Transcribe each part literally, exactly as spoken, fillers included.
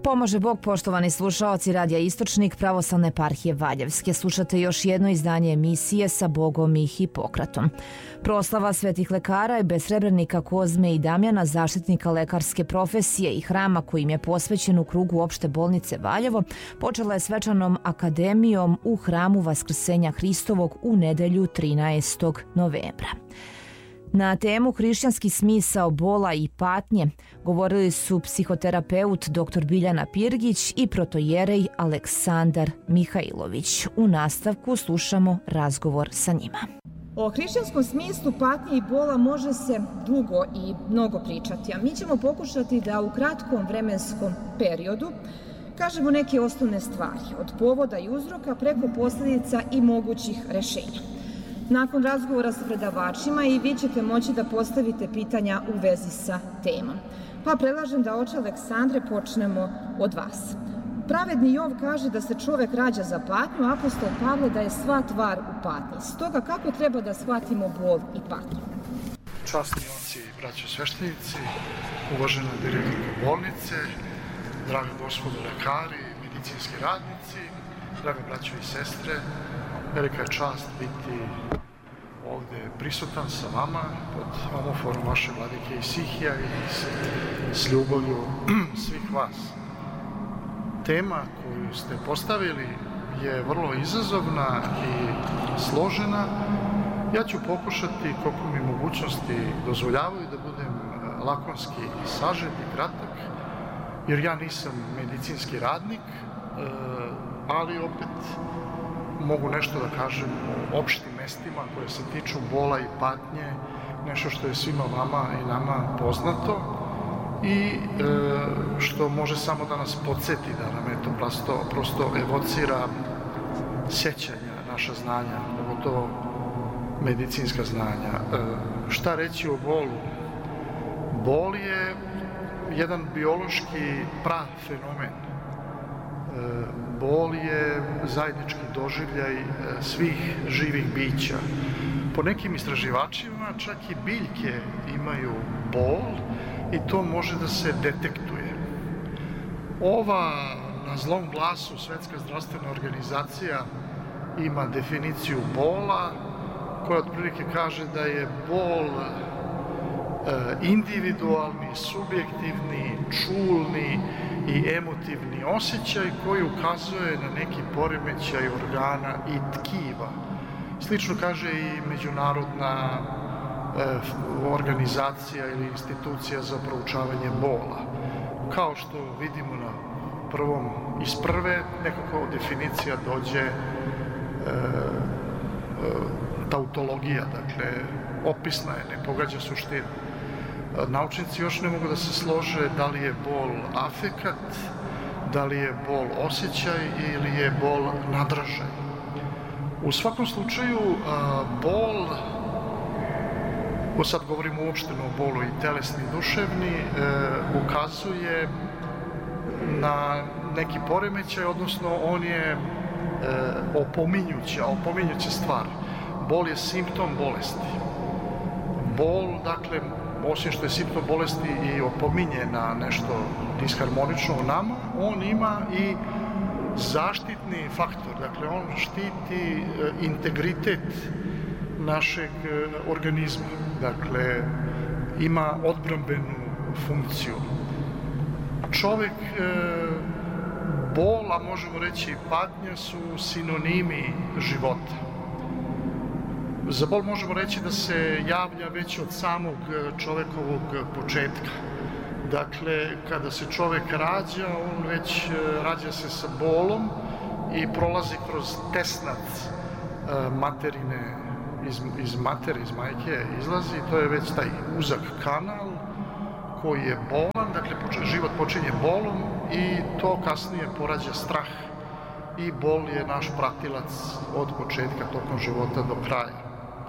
Pomaže Bog, poštovani slušaoci Radija Istočnik Pravoslavne eparhije Valjevske. Slušate još jedno izdanje emisije Sa Bogom i Hipokratom. Proslava svetih lekara i besrebrenika Kozme i Damjana, zaštitnika lekarske profesije i hrama kojim je posvećen u krugu opšte bolnice Valjevo, počela je svečanom akademijom u hramu Vaskrsenja Hristovog u nedelju trinaestog novembra. Na temu hrišćanski smisao bola i patnje govorili su psihoterapeut dr Biljana Pirgić i protojerej Aleksandar Mihajlović. U nastavku slušamo razgovor sa njima. O hrišćanskom smislu patnje i bola može se dugo i mnogo pričati, a mi ćemo pokušati da u kratkom vremenskom periodu kažemo neke osnovne stvari, od povoda i uzroka preko posljedica i mogućih rešenja. Nakon razgovora s predavačima i vi ćete moći da postavite pitanja u vezi sa temom. Pa predlažem da, oče Aleksandre, počnemo od vas. Pravedni Jov kaže da se čovek rađa za patnju, apostol Pavle da je sva tvar u patnji. Stoga kako treba da shvatimo bol i patnju? Časni oci i braćo sveštenici, uvažena direktorka bolnice, dragi gospodo lekari, medicinski radnici, dragi braćo i sestre, velika je čast biti ovde prisutan sa vama pod omoforom vaše vladike Isihija i s, s ljubavlju svih vas. Tema koju ste postavili je vrlo izazovna i složena. Ja ću pokušati, koliko mi mogućnosti dozvoljavaju, da budem lakonski i sažet i kratak, jer ja nisam medicinski radnik, ali opet mogu nešto da kažem o opštim mestima koje se tiču bola i patnje, nešto što je svima vama i nama poznato i e, što može samo da nas podsjeti, da nam je to prosto, prosto evocira sjećanja, naša znanja, pogotovo medicinska znanja. E, šta reći o bolu? Bol je jedan biološki prav fenomen. Bol je zajednički doživljaj svih živih bića. Po nekim istraživačima čak i biljke imaju bol i to može da se detektuje. Ova na zlom glasu Svetska zdravstvena organizacija ima definiciju bola koja otprilike kaže da je bol individualni, subjektivni, čulni i emotivni osjećaj koji ukazuje na neki poremećaj organa i tkiva. Slično kaže i međunarodna e, organizacija ili institucija za proučavanje bola. Kao što vidimo na prvom iz prve, nekako definicija dođe e, e, tautologija, dakle opisna je, ne pogađa suštinu. Naučnici još ne mogu da se slože da li je bol afekat, da li je bol osjećaj ili je bol nadražaj. U svakom slučaju, bol, sad govorimo uopšteno o bolu i telesni i duševni, ukazuje na neki poremećaj, odnosno on je opominjuća, opominjuća stvar. Bol je simptom bolesti. Bol, dakle, osim što je simptom bolesti i opominje na nešto disharmonično u nama, on ima i zaštitni faktor, dakle on štiti integritet našeg organizma, dakle ima odbrambenu funkciju. Čovek, bol, a možemo reći i patnja, su sinonimi života. Za bol možemo reći da se javlja već od samog čovekovog početka. Dakle, kada se čovek rađa, on već rađa se sa bolom i prolazi kroz tesnac materine, iz, iz matere, iz majke izlazi, to je već taj uzak kanal koji je bolan, dakle život počinje bolom i to kasnije porađa strah i bol je naš pratilac od početka tokom života do kraja.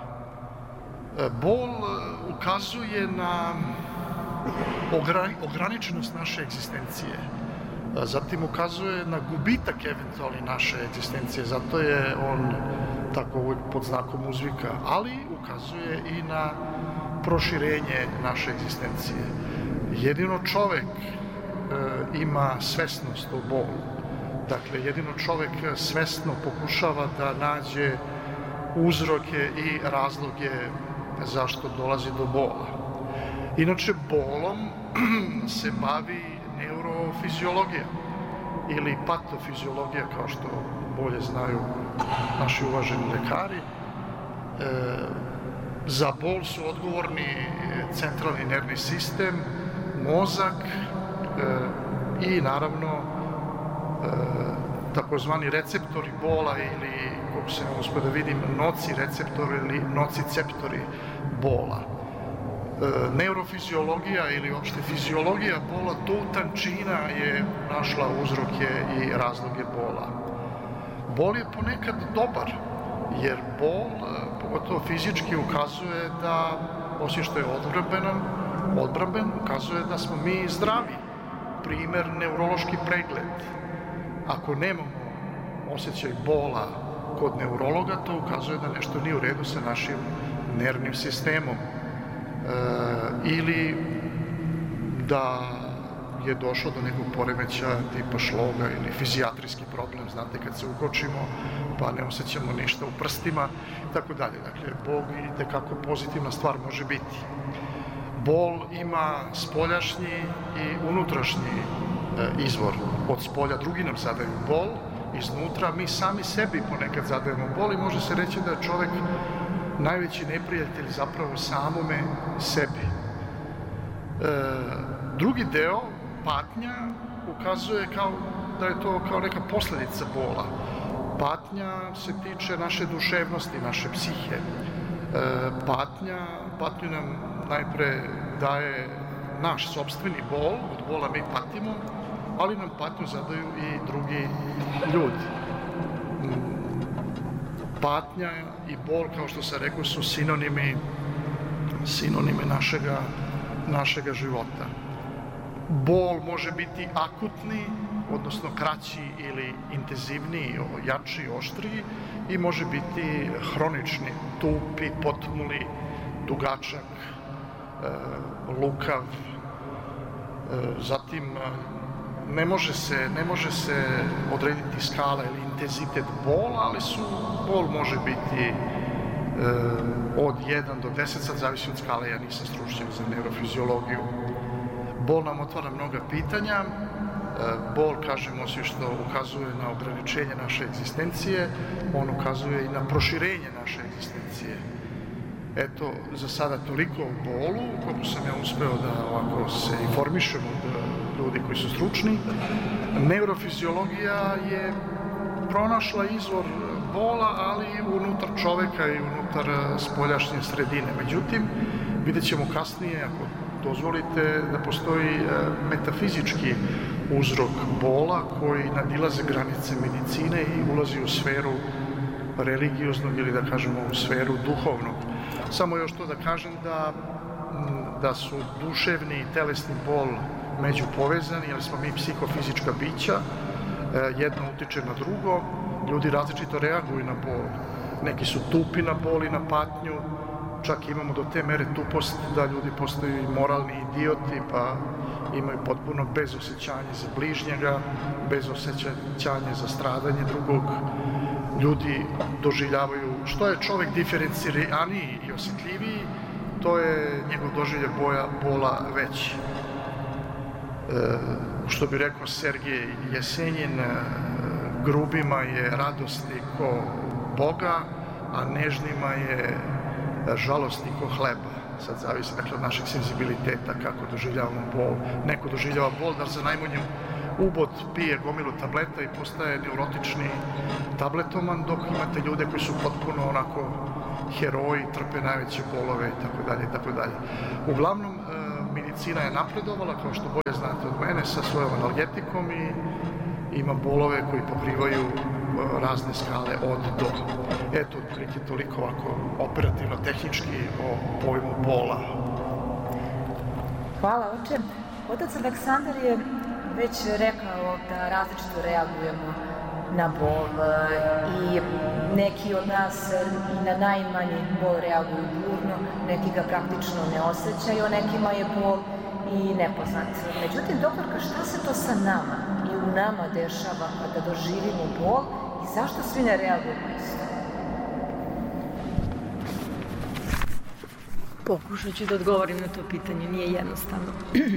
Bol ukazuje na ograničenost naše egzistencije. Zatim ukazuje na gubitak eventualni naše egzistencije, zato je on tako uvijek pod znakom uzvika, ali ukazuje i na proširenje naše egzistencije. Jedino čovek ima svesnost o bolu. Dakle, jedino čovek svesno pokušava da nađe uzroke i razloge zašto dolazi do bola. Inače, bolom se bavi neurofiziologija ili patofiziologija, kao što bolje znaju naši uvaženi lekari. E, za bol su odgovorni centralni nervni sistem, mozak e, i naravno e, takozvani receptori bola ili, kako se ne uspio da vidim, noci receptori ili nociceptori bola. E, neurofiziologija ili uopšte fiziologija bola do tančina je našla uzroke i razloge bola. Bol je ponekad dobar, jer bol, pogotovo fizički, ukazuje da, osim što je odbrambenan, odbramben, ukazuje da smo mi zdravi. Primer, neurološki pregled. Ako nemamo osjećaj bola kod neurologa, to ukazuje da nešto nije u redu sa našim nervnim sistemom. E, ili da je došlo do nekog poremećaja tipa šloga ili fizijatrijski problem, znate, kad se ukočimo pa ne osjećamo ništa u prstima i tako dalje. Dakle, bol i tekako pozitivna stvar može biti. Bol ima spoljašnji i unutrašnji e, izvor. Od spolja drugi nam zadaju bol, iznutra mi sami sebi ponekad zadajemo bol i može se reći da je čovek najveći neprijatelj zapravo samome sebi. E, drugi deo, patnja, ukazuje kao da je to kao neka posledica bola. Patnja se tiče naše duševnosti, naše psihe. E, patnja, patnju nam najpre daje naš sopstveni bol, od bola mi patimo, ali nam patnju zadaju i drugi ljudi. Patnja i bol, kao što sam rekao, su sinonimi, sinonime našega, našega života. Bol može biti akutni, odnosno kraći ili intenzivniji, jači, oštriji, i može biti hronični, tupi, potmuli, dugačak, e, lukav. E, zatim, ne može se, ne može se odrediti skala ili intenzitet bola, ali su, bol može biti e, od jedan do deset, sad zavisi od skale, ja nisam stručnjak za neurofiziologiju. Bol nam otvara mnoga pitanja. Bol, kažemo, osim što ukazuje na ograničenje naše egzistencije, on ukazuje i na proširenje naše egzistencije. Eto, za sada toliko o bolu, koliko sam ja uspeo da ovako se informišem od ljudi koji su stručni. Neurofiziologija je pronašla izvor bola, ali unutar čoveka i unutar spoljašnje sredine. Međutim, vidjet ćemo kasnije, ako dozvolite, da postoji metafizički uzrok bola koji nadilaze granice medicine i ulazi u sferu religioznog ili, da kažemo, u sferu duhovnog. Samo još to da kažem da, da su duševni i telesni bol međupovezani, jer smo mi psihofizička bića, jedno utiče na drugo, ljudi različito reaguju na bol. Neki su tupi na bol i na patnju, čak imamo do te mere tupost da ljudi postaju moralni idioti, pa imaju potpuno bezosjećanje za bližnjega, bezosjećanje za stradanje drugog. Ljudi doživljavaju, što je čovek diferenciraniji i osjetljiviji, to je njegov doživljaj boja, bola veći. E, što bi rekao Sergej Jesenjin, grubima je radosti ko Boga, a nežnima je žalosti ko hleba. Sad zavisi, dakle, od našeg senzibiliteta, kako doživljavamo bol. Neko doživljava bol da za najmanju ubod pije gomilu tableta i postaje neurotični tabletoman, dok imate ljude koji su potpuno onako heroji, trpe najveće bolove i tako dalje i tako dalje. Uglavnom, medicina je napredovala, kao što bolje znate od mene, sa svojom analgetikom i ima bolove koji pokrivaju razne skale od do. Eto, otprilike toliko ovako operativno, tehnički o pojmu bola. Hvala, oče. Otac Aleksandar je već rekao da različito reagujemo na bol i neki od nas i na najmanji bol reaguju burno, neki ga praktično ne osjećaju, nekima je bol i nepoznat. Međutim, doktorka, šta se to sa nama i u nama dešava kada doživimo bol i zašto svi ne reagujemo isto? Pokušat ću da odgovorim na to pitanje, nije jednostavno.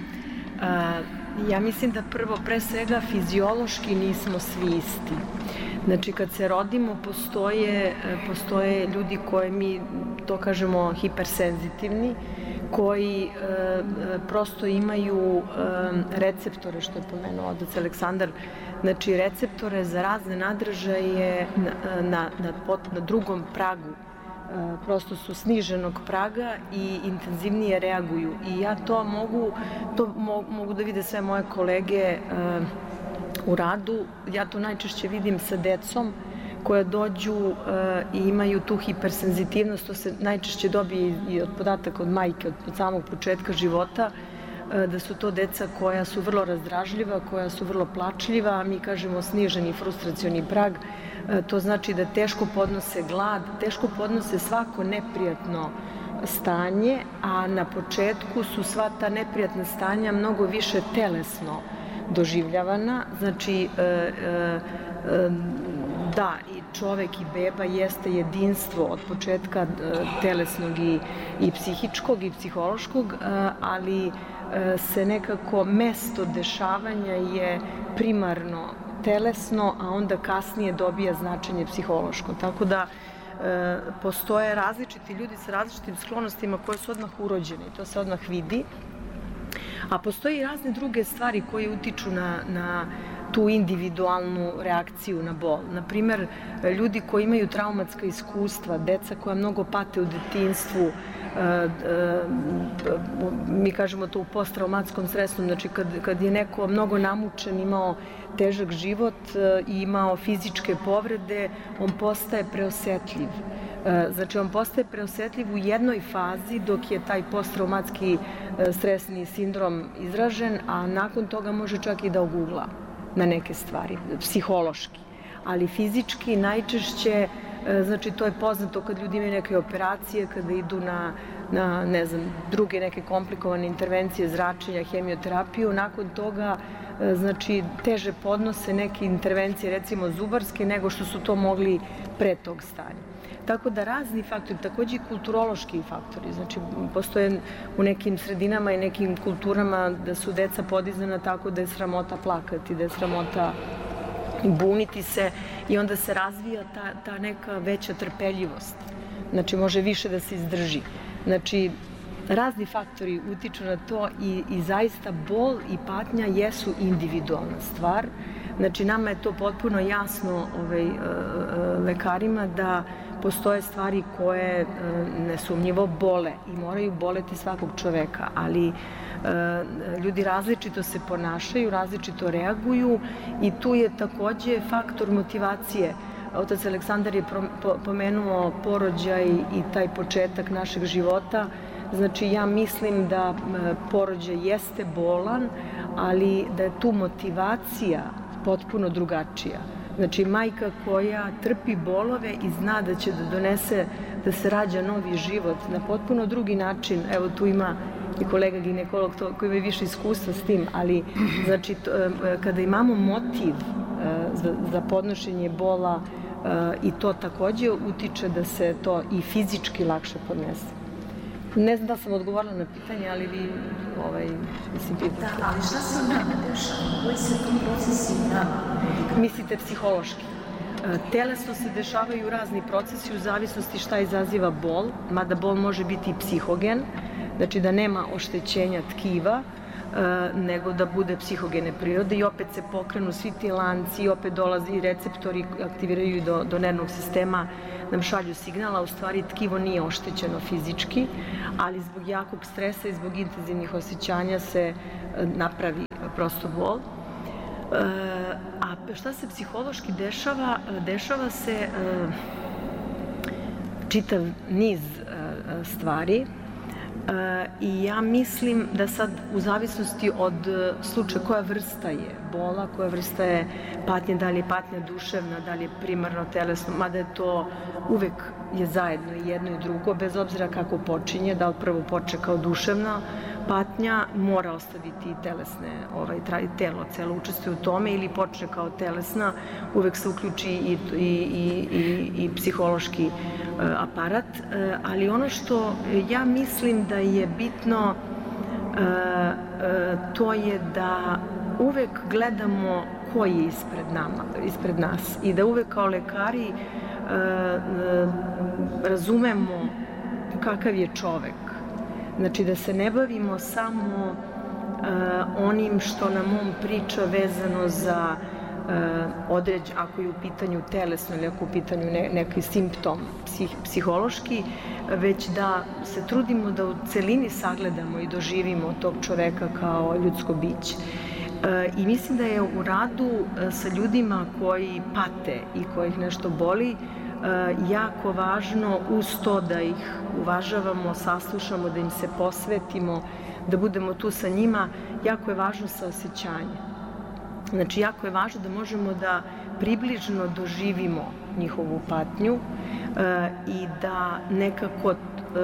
Ja mislim da prvo, pre svega, fiziološki nismo svi isti. Znači, kad se rodimo, postoje, postoje ljudi koji mi, to kažemo, hipersenzitivni, koji e, prosto imaju e, receptore, što je pomenuo otac Aleksandar, znači receptore za razne nadražaje na, na, na, na drugom pragu. E, prosto su sniženog praga i intenzivnije reaguju. I ja to mogu, to mo, mogu da vide sve moje kolege e, u radu. Ja to najčešće vidim sa decom koja dođu uh, i imaju tu hipersenzitivnost, to se najčešće dobije i od podataka od majke, od, od samog početka života, uh, da su to deca koja su vrlo razdražljiva, koja su vrlo plačljiva, a mi kažemo sniženi frustracioni prag, uh, to znači da teško podnose glad, teško podnose svako neprijatno stanje, a na početku su sva ta neprijatna stanja mnogo više telesno doživljavana, znači uh, uh, da, i čovek i beba jeste jedinstvo od početka telesnog i, i psihičkog i psihološkog, ali se nekako mesto dešavanja je primarno telesno, a onda kasnije dobija značenje psihološko. Tako da postoje različiti ljudi sa različitim sklonostima koje su odmah urođene i to se odmah vidi. A postoje i razne druge stvari koje utiču na, na tu individualnu reakciju na bol. Naprimer, ljudi koji imaju traumatska iskustva, deca koja mnogo pate u detinjstvu, mi kažemo to u posttraumatskom stresu, znači kad, kad je neko mnogo namučen, imao težak život i imao fizičke povrede, on postaje preosetljiv. Znači, on postaje preosetljiv u jednoj fazi dok je taj posttraumatski stresni sindrom izražen, a nakon toga može čak i da ogugla na neke stvari, psihološki. Ali fizički najčešće, znači to je poznato kad ljudi imaju neke operacije, kada idu na, na ne znam, druge neke komplikovane intervencije, zračenja, hemioterapiju, nakon toga znači teže podnose neke intervencije, recimo zubarske, nego što su to mogli pre tog stanja. Tako da razni faktori, takođe i kulturološki faktori, znači postoje u nekim sredinama i nekim kulturama da su deca podizana tako da je sramota plakati, da je sramota buniti se i onda se razvija ta, ta neka veća trpeljivost. Znači može više da se izdrži. Znači razni faktori utiču na to i, i zaista bol i patnja jesu individualna stvar. Znači nama je to potpuno jasno ovaj, lekarima da postoje stvari koje nesumnjivo bole i moraju boleti svakog čoveka, ali ljudi različito se ponašaju, različito reaguju i tu je takođe faktor motivacije. Otac Aleksandar je pomenuo porođaj i taj početak našeg života. Znači ja mislim da porođaj jeste bolan, ali da je tu motivacija potpuno drugačija. Znači, majka koja trpi bolove i zna da će da donese, da se rađa novi život na potpuno drugi način. Evo, tu ima i kolega ginekolog to, koji ima više iskustva s tim, ali znači, to, kada imamo motiv za, za podnošenje bola i to takođe utiče da se to i fizički lakše podnese. Ne znam da sam odgovorila na pitanje, ali vi, ovaj, mislim, pitate. Da, ali šta se nama dešava? Koji se to procesi nama? Mislite psihološki. Telesno se dešavaju razni procesi u zavisnosti šta izaziva bol, mada bol može biti i psihogen, znači da nema oštećenja tkiva, nego da bude psihogene prirode i opet se pokrenu svi ti lanci i opet dolazi i receptori, aktiviraju do, do nervnog sistema, nam šalju signala, u stvari tkivo nije oštećeno fizički, ali zbog jakog stresa i zbog intenzivnih osjećanja se napravi prosto bol. A šta se psihološki dešava? Dešava se čitav niz stvari i ja mislim da sad u zavisnosti od slučaja koja vrsta je bola, koja vrsta je patnje, da li je patnja duševna, da li je primarno telesno, mada je to uvek je zajedno i jedno i drugo, bez obzira kako počinje, da li prvo počne kao duševna patnja mora ostaviti i telesne, ovaj, telo celo učestvuje u tome ili počne kao telesna, uvek se uključi i, i, i, i, i psihološki uh, aparat, uh, ali ono što ja mislim da je bitno, uh, uh, to je da uvek gledamo ko je ispred nama, ispred nas i da uvek kao lekari uh, uh, razumemo kakav je čovek. Znači da se ne bavimo samo uh, onim što nam on priča vezano za uh, određ, ako je u pitanju telesno ili ako je u pitanju ne, neki simptom psih, psihološki, već da se trudimo da u celini sagledamo i doživimo tog čoveka kao ljudsko biće. Uh, I mislim da je u radu uh, sa ljudima koji pate i kojih nešto boli jako važno uz to da ih uvažavamo, saslušamo, da im se posvetimo, da budemo tu sa njima, jako je važno saosećanje. Znači, jako je važno da možemo da približno doživimo njihovu patnju i da nekako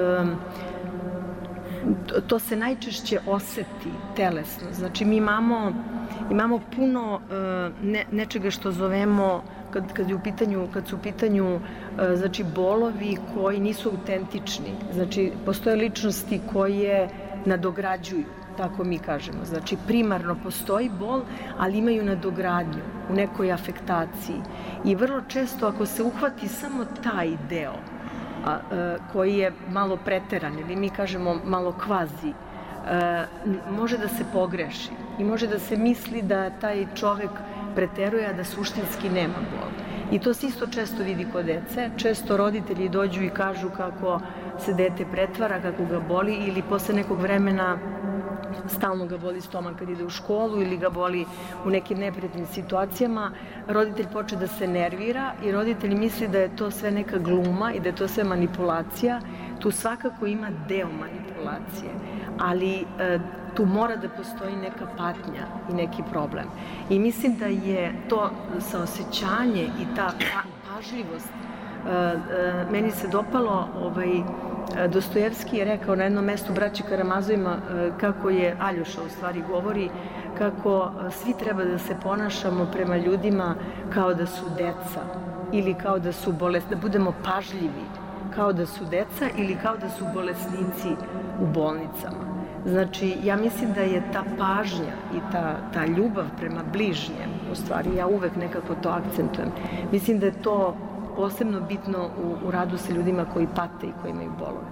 to se najčešće oseti telesno. Znači, mi imamo, imamo puno ne, nečega što zovemo Kad, kad, je u pitanju, kad su u pitanju znači, bolovi koji nisu autentični. Znači, postoje ličnosti koje nadograđuju, tako mi kažemo. Znači, primarno postoji bol, ali imaju nadogradnju u nekoj afektaciji. I vrlo često, ako se uhvati samo taj deo, a, a, koji je malo preteran, ili mi kažemo malo kvazi, a, može da se pogreši i može da se misli da taj čovek preteruje, a da suštinski nema bol. I to se isto često vidi kod dece. Često roditelji dođu i kažu kako se dete pretvara, kako ga boli, ili posle nekog vremena stalno ga boli stomak kad ide u školu ili ga boli u nekim neprijatnim situacijama. Roditelj počne da se nervira i roditelj misli da je to sve neka gluma i da je to sve manipulacija. Tu svakako ima deo manipulacije, ali e, tu mora da postoji neka patnja i neki problem. I mislim da je to saosećanje i ta pa, pažljivost. E, e, meni se dopalo, ovaj, Dostojevski je rekao na jednom mestu Braći Karamazovima e, kako je, Aljoša u stvari govori, kako svi treba da se ponašamo prema ljudima kao da su deca ili kao da su bolesni, da budemo pažljivi kao da su deca ili kao da su bolesnici u bolnicama. Znači, ja mislim da je ta pažnja i ta, ta ljubav prema bližnjem, u stvari, ja uvek nekako to akcentujem. Mislim da je to posebno bitno u, u radu sa ljudima koji pate i koji imaju bolove.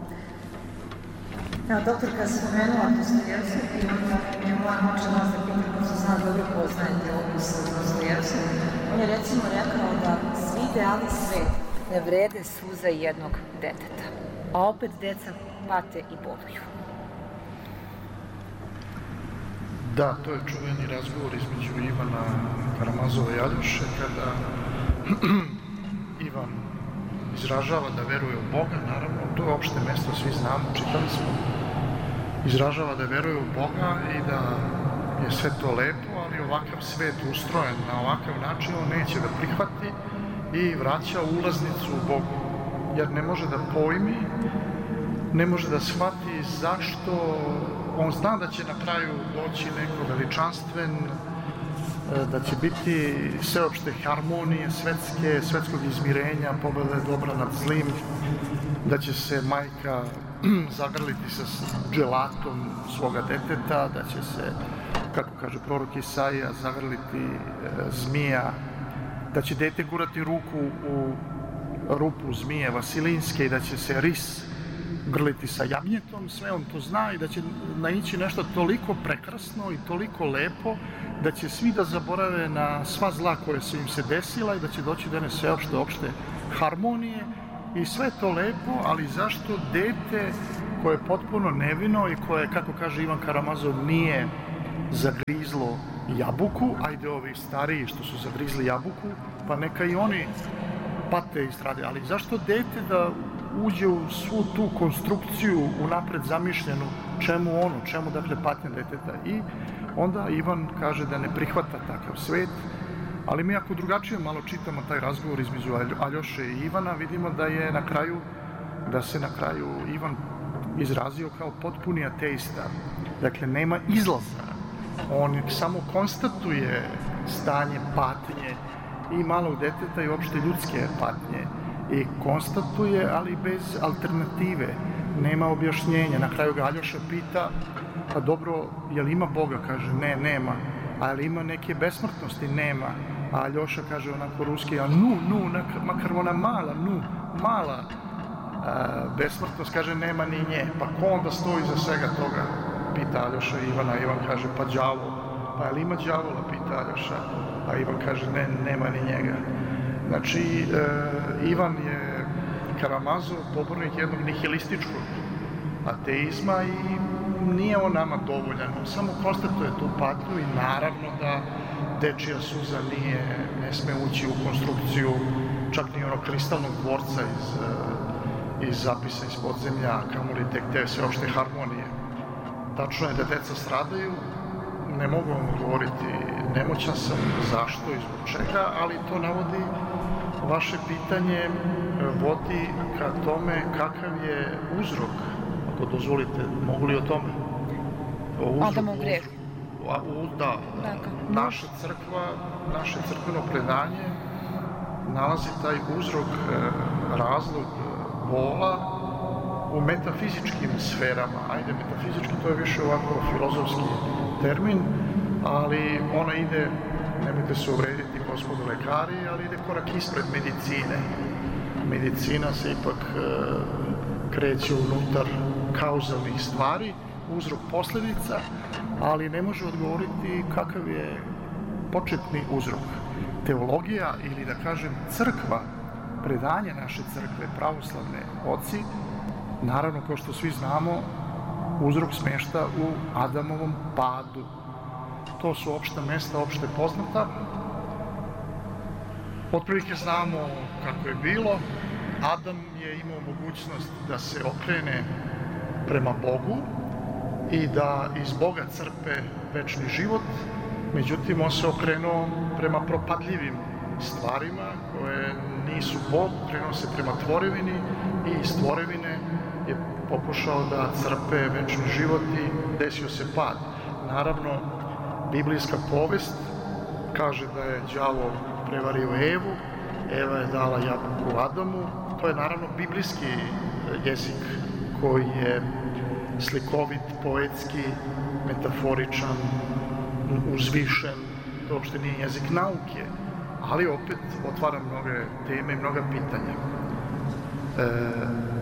Evo, doktorka je spomenula Dostojevskog i onda je moja moća vas da pitam, ko se zna dobro poznajete opis Dostojevskog. On je recimo rekao da svi ideali sveta ne vrede suza jednog deteta, a opet deca pate i boluju. Da, to je čuveni razgovor između Ivana Karamazova i Aljoše, kada Ivan izražava da veruje u Boga, naravno, to je opšte mesto, svi znamo, čitali smo. Izražava da veruje u Boga i da je sve to lepo, ali ovakav svet ustrojen na ovakav način, on neće da prihvati i vraća ulaznicu u Bogu, jer ne može da pojmi, ne može da shvati zašto. On zna da će na kraju doći neko veličanstven, da će biti sveopšte harmonije svetske, svetskog izmirenja, pobede dobra nad zlim, da će se majka zagrliti sa dželatom svoga deteta, da će se, kako kaže prorok Isaija, zagrliti zmija, da će dete gurati ruku u rupu zmije Vasilinske i da će se ris grliti sa jagnjetom, sve on to zna i da će naići nešto toliko prekrasno i toliko lepo da će svi da zaborave na sva zla koje su im se desila i da će doći do jedne sveopšte opšte harmonije i sve to lepo, ali zašto dete koje je potpuno nevino i koje, kako kaže Ivan Karamazov, nije zagrizlo jabuku, ajde ovi stariji što su zagrizli jabuku, pa neka i oni pate i strade, ali zašto dete da uđe u svu tu konstrukciju unapred zamišljenu, čemu ono, čemu dakle patnja deteta. I onda Ivan kaže da ne prihvata takav svet, ali mi ako drugačije malo čitamo taj razgovor između Aljoše i Ivana, vidimo da je na kraju, da se na kraju Ivan izrazio kao potpuni ateista. Dakle, nema izlaza. On samo konstatuje stanje patnje i malog deteta i uopšte ljudske patnje. I konstatuje, ali bez alternative. Nema objašnjenja. Na kraju ga Aljoša pita, pa dobro, je li ima Boga? Kaže, ne, nema. A li ima neke besmrtnosti? Nema. A Aljoša kaže onako ruski, a nu, nu, makar ona mala, nu, mala a, besmrtnost, kaže, nema ni nje. Pa ko onda stoji za svega toga? Pita Aljoša Ivana. Ivan kaže, pa đavo. Pa je li ima đavola? Pita Aljoša. A Ivan kaže, ne, nema ni njega. Znači, e, Ivan je Karamazov pobornik jednog nihilističkog ateizma i nije on nama dovoljan. On samo konstatuje tu patnju i naravno da dečija suza nije, ne sme ući u konstrukciju čak ni onog kristalnog dvorca iz, iz zapisa iz podzemlja, kamoli tek te sveopšte harmonije. Tačno je da deca stradaju, ne mogu vam govoriti, nemoćan sam zašto i zbog čega, ali to navodi vaše pitanje, vodi ka tome kakav je uzrok, ako dozvolite, mogu li o tome? O Adamov greh. Da, naša crkva, naše crkveno predanje nalazi taj uzrok, razlog bola u metafizičkim sferama. Ajde, metafizički to je više ovako filozofski termin, ali ona ide, nemojte se uvrediti gospodo lekari, ali ide korak ispred medicine. Medicina se ipak e, kreće unutar kauzalnih stvari, uzrok posljedica, ali ne može odgovoriti kakav je početni uzrok. Teologija ili da kažem crkva, predanje naše crkve, pravoslavne oci, naravno, kao što svi znamo, uzrok smješta u Adamovom padu. To su opšta mesta, opšte poznata. Otprilike znamo kako je bilo. Adam je imao mogućnost da se okrene prema Bogu i da iz Boga crpe večni život, međutim on se okrenuo prema propadljivim stvarima koje nisu Bog, okrenuo se prema tvorevini i iz tvorevine je pokušao da crpe večni život i desio se pad. Naravno, biblijska povest kaže da je đavo prevario Evu, Eva je dala jabuku Adamu. To je naravno biblijski jezik koji je slikovit, poetski, metaforičan, uzvišen. To uopšte nije jezik nauke, ali opet otvara mnoge teme i mnoga pitanja. E,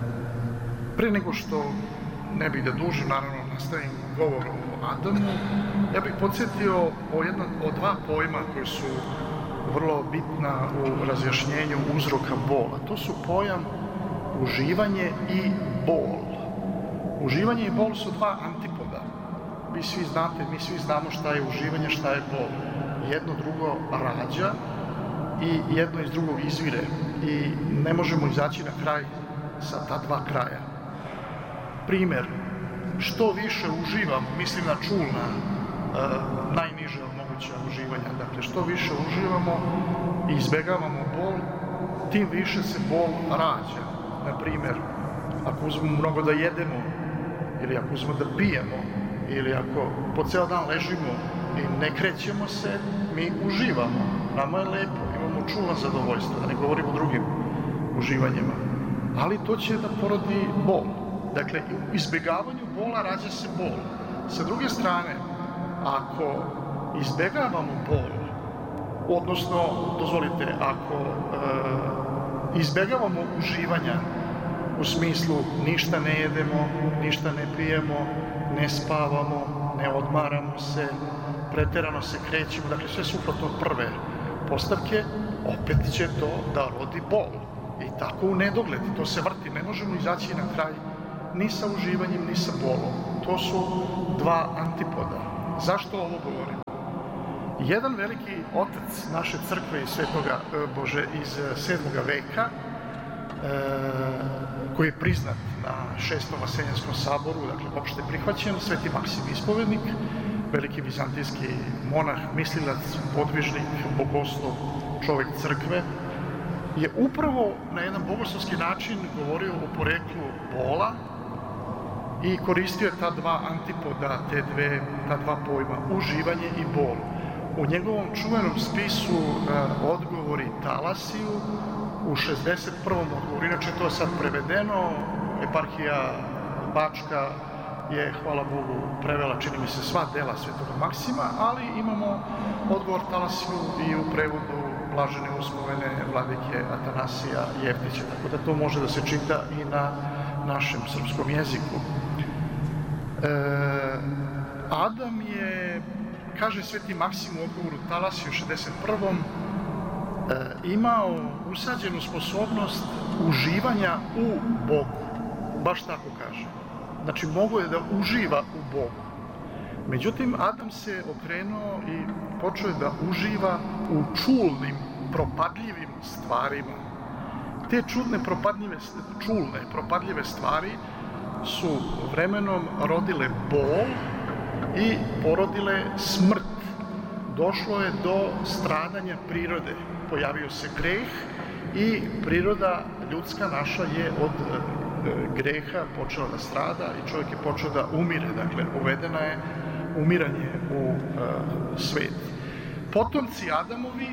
pre nego što ne bih da dužim, naravno nastavim govor o Adamu, ja bih podsjetio o, jedna, o dva pojma koji su vrlo bitna u razjašnjenju uzroka bola. To su pojam uživanje i bol. Uživanje i bol su dva antipoda. Vi svi znate, mi svi znamo šta je uživanje, šta je bol. Jedno drugo rađa i jedno iz drugog izvire. I ne možemo izaći na kraj sa ta dva kraja. Primer, što više uživamo, mislim na čulna, e, najniže moguća uživanja, dakle što više uživamo i izbjegavamo bol, tim više se bol rađa. Na primjer, ako uzmemo mnogo da jedemo, ili ako uzmemo da pijemo, ili ako po ceo dan ležimo i ne krećemo se, mi uživamo. Nama je lepo, imamo čulno zadovoljstvo, da ne govorimo o drugim uživanjima. Ali to će da porodi bol. Dakle, u izbjegavanju bola rađa se bol. Sa druge strane, ako izbjegavamo bol, odnosno, dozvolite, ako e, izbjegavamo uživanja u smislu ništa ne jedemo, ništa ne pijemo, ne spavamo, ne odmaramo se, preterano se krećemo, dakle sve suprotno od prve postavke, opet će to da rodi bol. I tako u nedogled, to se vrti, ne možemo izaći na kraj ni sa uživanjem, ni sa bolom. To su dva antipoda. Zašto ovo govorim? Jedan veliki otac naše crkve iz Svetoga, Bože, iz sedmoga veka, e, koji je priznat na šestom Vaseljenskom saboru, dakle, opšte prihvaćen, Sveti Maksim Ispovednik, veliki vizantijski monah, mislilac, podvižnik, bogoslov, čovjek crkve, je upravo na jedan bogoslovski način govorio o poreklu bola i koristio je ta dva antipoda, te dve, ta dva pojma, uživanje i bol. U njegovom čuvenom spisu uh, Odgovori Talasiju, u šezdeset prvom odgovoru, inače to je sad prevedeno, eparhija Bačka je, hvala Bogu, prevela, čini mi se, sva dela Svetoga Maksima, ali imamo Odgovor Talasiju i u prevodu Blažene uspomene vladike Atanasija Jeftića, tako da to može da se čita i na našem srpskom jeziku. E, Adam je, kaže Sveti Maksim u Odgovoru Talasiju šezdeset prvom E, imao usađenu sposobnost uživanja u Bogu. Baš tako kaže. Znači, mogo je da uživa u Bogu. Međutim, Adam se okrenuo i počeo je da uživa u čulnim, propadljivim stvarima. Te čudne, propadljive, čulne, propadljive stvari su vremenom rodile bol i porodile smrt. Došlo je do stradanja prirode. Pojavio se greh i priroda ljudska naša je od greha počela da strada i čovjek je počeo da umire. Dakle, uvedena je umiranje u uh, svet. Potomci Adamovi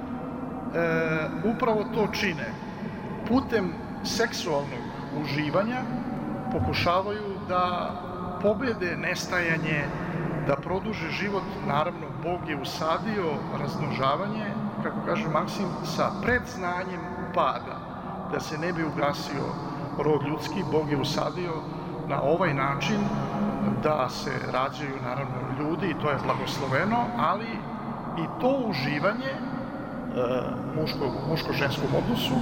uh, upravo to čine. Putem seksualnog uživanja pokušavaju da pobede nestajanje, da produže život. Naravno, Bog je usadio razmnožavanje, kako kaže Maksim, sa predznanjem pada, da se ne bi ugasio rod ljudski. Bog je usadio na ovaj način da se rađaju, naravno, ljudi i to je blagosloveno, ali i to uživanje muško, muško-ženskom odnosu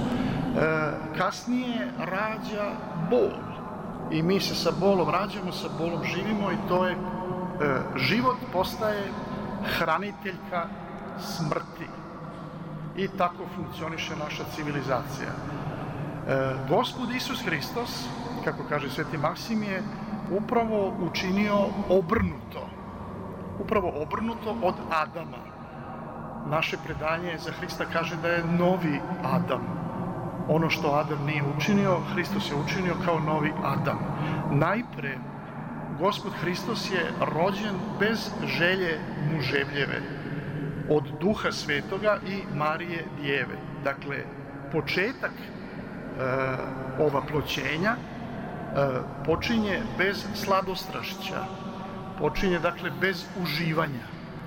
kasnije rađa bol. I mi se sa bolom rađamo, sa bolom živimo i to je život postaje hraniteljka smrti. I tako funkcioniše naša civilizacija. E, Gospod Isus Hristos, kako kaže Sveti Maksim, je upravo učinio obrnuto. Upravo obrnuto od Adama. Naše predanje za Hrista kaže da je novi Adam. Ono što Adam nije učinio, Hristos je učinio kao novi Adam. Najpre, Gospod Hristos je rođen bez želje muževljeve, od Duha Svetoga i Marije Djeve. Dakle, početak e, ova ploćenja e, počinje bez sladostrašća, počinje, dakle, bez uživanja.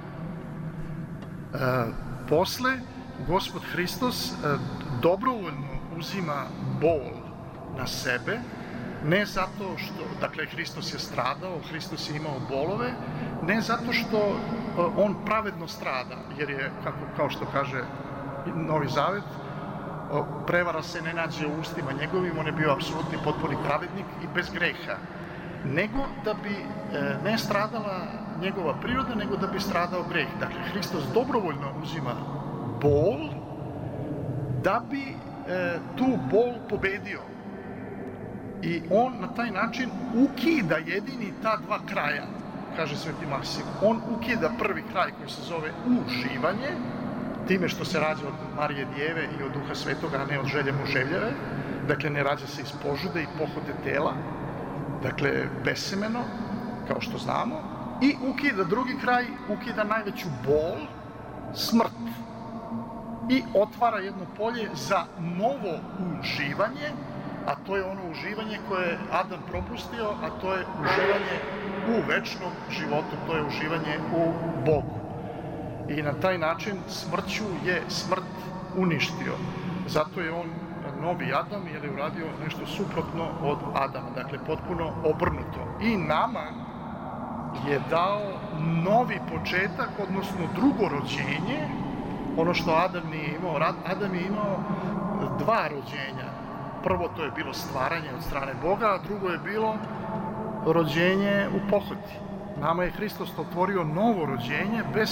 E, posle, Gospod Hristos e, dobrovoljno uzima bol na sebe, ne zato što, dakle, Hristos je stradao, Hristos je imao bolove, ne zato što on pravedno strada, jer je, kako, kao što kaže Novi Zavet, prevara se ne nađe u ustima njegovim, on je bio apsolutni potpuni pravednik i bez greha. Nego da bi ne stradala njegova priroda, nego da bi stradao greh. Dakle, Hristos dobrovoljno uzima bol da bi tu bol pobedio. I on na taj način ukida jedini ta dva kraja, kaže Sveti Maksim. On ukida prvi kraj koji se zove uživanje, time što se rađa od Marije Djeve i od Duha Svetoga, a ne od želje muževljeve. Dakle, ne rađa se iz požude i pohote tela, dakle, besemeno, kao što znamo. I ukida drugi kraj, ukida najveću bol, smrt. I otvara jedno polje za novo uživanje, a to je ono uživanje koje je Adam propustio, a to je uživanje u večnom životu, to je uživanje u Bogu. I na taj način smrću je smrt uništio. Zato je on novi Adam, jer je uradio nešto suprotno od Adama, dakle potpuno obrnuto. I nama je dao novi početak, odnosno drugo rođenje, ono što Adam nije imao. Adam je imao dva rođenja. Prvo to je bilo stvaranje od strane Boga, a drugo je bilo rođenje u pohoti. Nama je Hristos otvorio novo rođenje bez